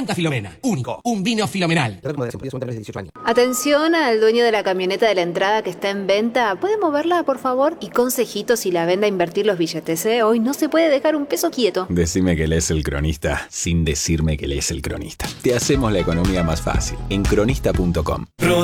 Santa Filomena, único, un vino filomenal. Atención al dueño de la camioneta de la entrada que está en venta. ¿Puede moverla, por favor? Y consejitos y la venda a invertir los billetes, ¿eh? Hoy no se puede dejar un peso quieto. Decime que lees El Cronista sin decirme que lees El Cronista. Te hacemos la economía más fácil en cronista.com.